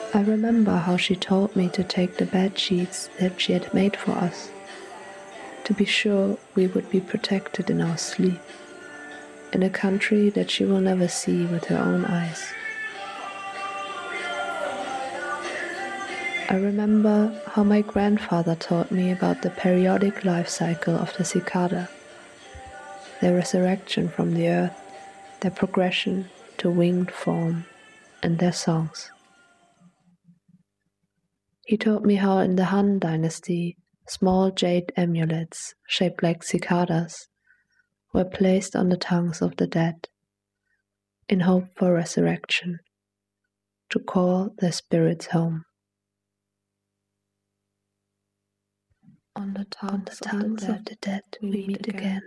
I remember how she told me to take the bed sheets that she had made for us, to be sure we would be protected in our sleep, in a country that she will never see with her own eyes. I remember how my grandfather taught me about the periodic life cycle of the cicada, their resurrection from the earth, their progression to winged form, and their songs. He told me how in the Han Dynasty, small jade amulets shaped like cicadas were placed on the tongues of the dead in hope for resurrection, to call their spirits home. On the tongues of the dead we meet again.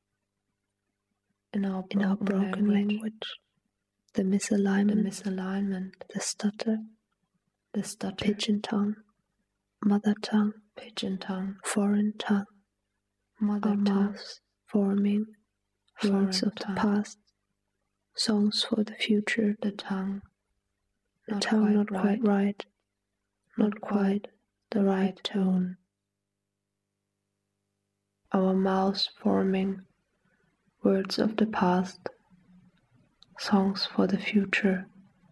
In our broken language, the misalignment, the stutter, pigeon tongue, mother tongue, foreign tongue, our mouths forming words of the past, songs for the future, the tongue not quite right, not quite the right tone. Our mouths forming words of the past, songs for the future.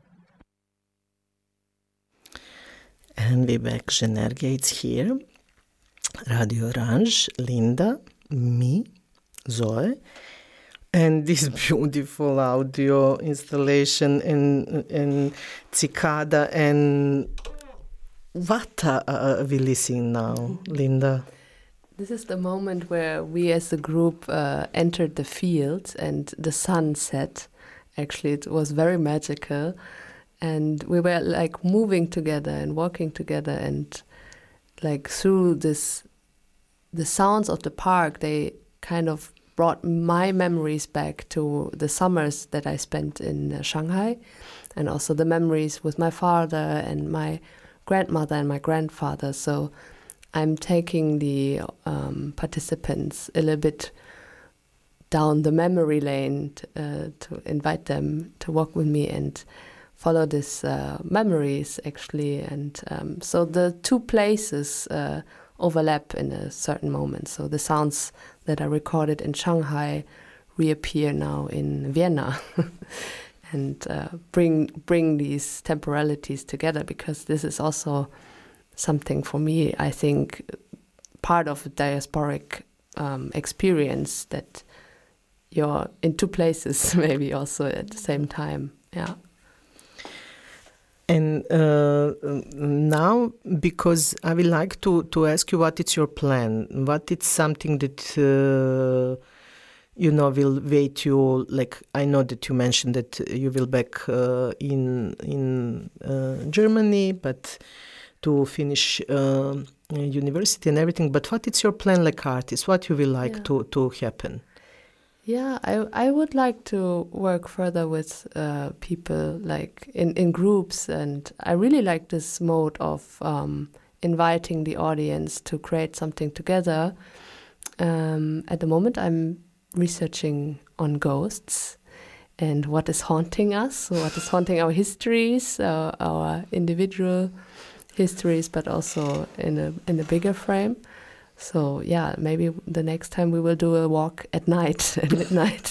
And we're back. Genergates here. Radio Orange, Linda, me, Zoe, and this beautiful audio installation in Cicada. And what are we listening now, Linda? This is the moment where we as a group entered the field and the sun set. Actually, it was very magical. And we were like moving together and walking together, and like through the sounds of the park, they kind of brought my memories back to the summers that I spent in Shanghai, and also the memories with my father and my grandmother and my grandfather. So I'm taking the participants a little bit down the memory lane to invite them to walk with me and follow these memories, actually. And so the two places overlap in a certain moment. So the sounds that are recorded in Shanghai reappear now in Vienna and bring these temporalities together, because this is also something for me, I think, part of the diasporic experience, that you're in two places maybe also at the same time. Yeah. And now, because I would like to ask you, what is your plan? What is something that will wait you? Like, I know that you mentioned that you will back in Germany, but to finish university and everything. But what is your plan, like artist? What you will like to happen? Yeah, I would like to work further with people, like in groups, and I really like this mode of inviting the audience to create something together. At the moment, I'm researching on ghosts and what is haunting us, what is haunting our histories, our individual histories, but also in a bigger frame. So yeah, maybe the next time we will do a walk at night, at midnight.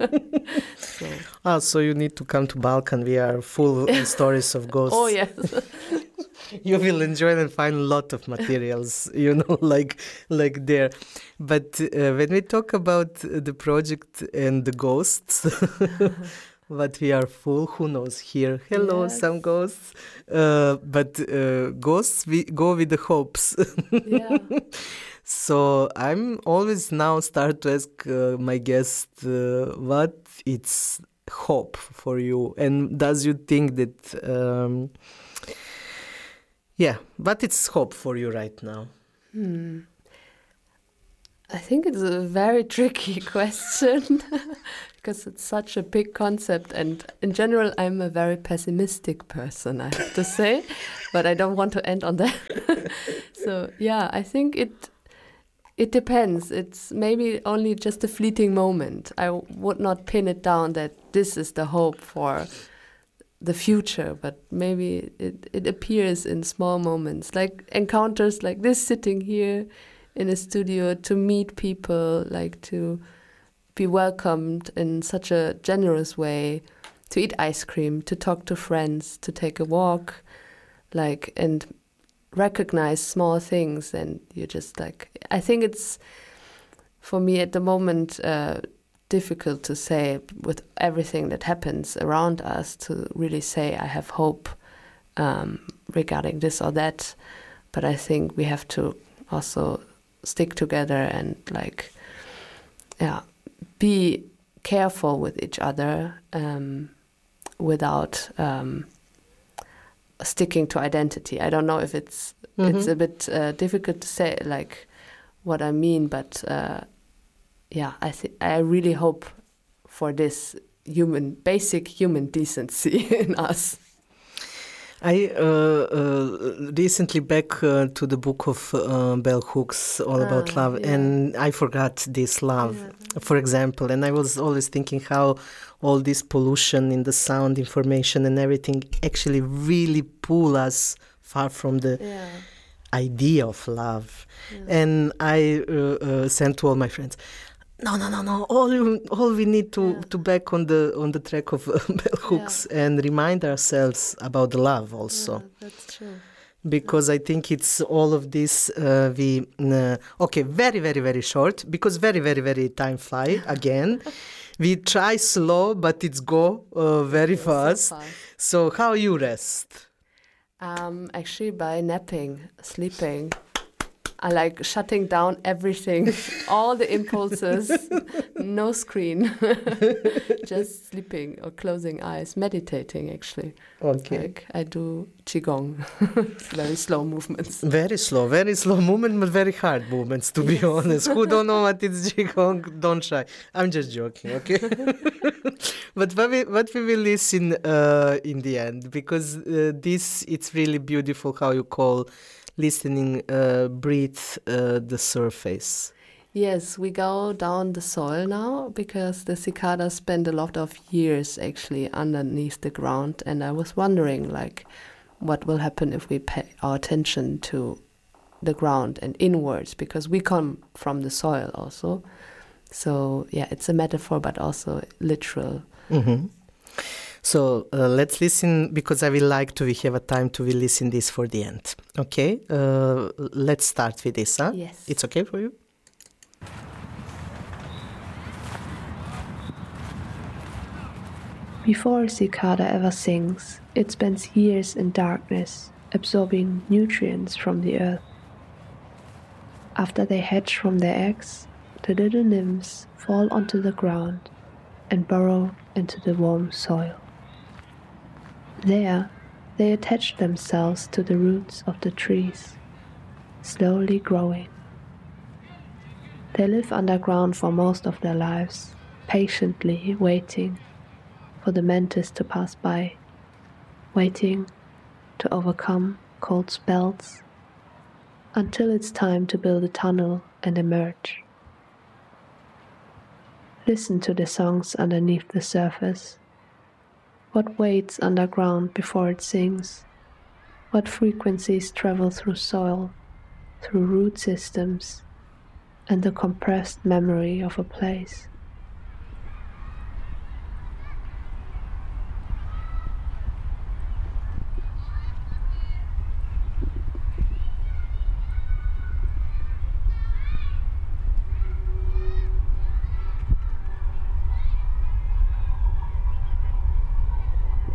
So you need to come to Balkan. We are full of stories of ghosts. Oh yes. You will enjoy and find a lot of materials, like there. But when we talk about the project and the ghosts, but we are full, who knows here? Hello, yes. Some ghosts. But ghosts, we go with the hopes. Yeah. So I'm always now start to ask my guest what it's hope for you, and does you think that what is hope for you right now? I think it's a very tricky question because it's such a big concept, and in general I'm a very pessimistic person, I have to say, but I don't want to end on that. So yeah, I think it depends. It's maybe only just a fleeting moment. I would not pin it down that this is the hope for the future, but maybe it appears in small moments, like encounters like this, sitting here in a studio, to meet people, like to be welcomed in such a generous way, to eat ice cream, to talk to friends, to take a walk, like, and recognize small things. And you just like, I think it's, for me at the moment, difficult to say with everything that happens around us to really say I have hope regarding this or that. But I think we have to also stick together and like, be careful with each other without sticking to identity. I don't know if it's a bit difficult to say like what I mean, but I really hope for this basic human decency in us. I recently back to the book of Bell Hooks, All About Love, and I forgot this love, for example, and I was always thinking how all this pollution in the sound information and everything actually really pull us far from the idea of love. And I sent to all my friends, no. All we need to back on the track of Bell Hooks and remind ourselves about the love also. Yeah, that's true. Because I think it's all of this. Very, very, very short. Because very, very, very time fly again. We try slow, but it's go very fast. So how you rest? Actually, by napping, sleeping. I like shutting down everything, all the impulses, no screen, just sleeping or closing eyes, meditating actually. Okay. Like I do Qigong, very slow movements. Very slow movement, but very hard movements, to be honest. Who don't know what is Qigong, don't try. I'm just joking, okay? But what we will listen in the end, because it's really beautiful how you call listening, breathe the surface. Yes, we go down the soil now because the cicadas spend a lot of years actually underneath the ground, and I was wondering like what will happen if we pay our attention to the ground and inwards, because we come from the soil also. So yeah, it's a metaphor but also literal. Mm-hmm. So let's listen, because I will like to have a time to listen this for the end. Okay, let's start with this, huh? Yes. It's okay for you? Before a cicada ever sings, it spends years in darkness, absorbing nutrients from the earth. After they hatch from their eggs, the little nymphs fall onto the ground and burrow into the warm soil. There, they attach themselves to the roots of the trees, slowly growing. They live underground for most of their lives, patiently waiting for the mantis to pass by, waiting to overcome cold spells, until it's time to build a tunnel and emerge. Listen to the songs underneath the surface. What waits underground before it sings? What frequencies travel through soil, through root systems, and the compressed memory of a place?